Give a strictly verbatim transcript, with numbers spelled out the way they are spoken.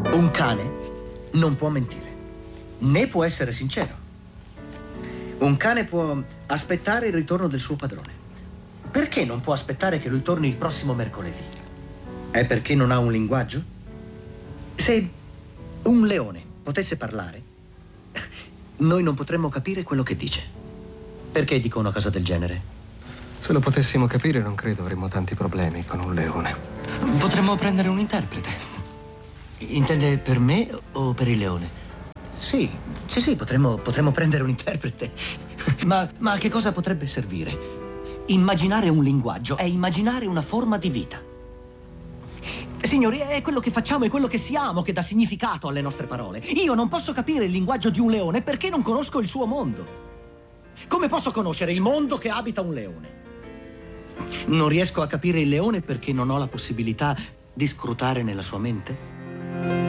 Un cane non può mentire, né può essere sincero. Un cane può aspettare il ritorno del suo padrone. Perché non può aspettare che lui torni il prossimo mercoledì? È perché non ha un linguaggio? Se un leone potesse parlare, noi non potremmo capire quello che dice. Perché dico una cosa del genere? Se lo potessimo capire, non credo avremmo tanti problemi con un leone. Potremmo prendere un interprete. Intende per me o per il leone? Sì, sì, sì, potremmo, potremmo prendere un interprete. ma, ma a che cosa potrebbe servire? Immaginare un linguaggio è immaginare una forma di vita. Signori, è quello che facciamo, è quello che siamo che dà significato alle nostre parole. Io non posso capire il linguaggio di un leone perché non conosco il suo mondo. Come posso conoscere il mondo che abita un leone? Non riesco a capire il leone perché non ho la possibilità di scrutare nella sua mente?